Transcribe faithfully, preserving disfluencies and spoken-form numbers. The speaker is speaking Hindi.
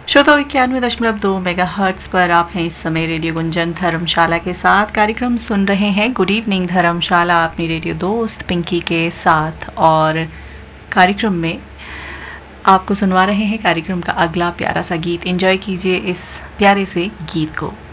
श्रोताओं इक्यानवे दशमलव दो मेगा हर्ट्स पर आप हैं इस समय रेडियो गुंजन धर्मशाला के साथ कार्यक्रम सुन रहे हैं। गुड इवनिंग धर्मशाला अपनी रेडियो दोस्त पिंकी के साथ, और कार्यक्रम में आपको सुनवा रहे हैं कार्यक्रम का अगला प्यारा सा गीत। एंजॉय कीजिए इस प्यारे से गीत को।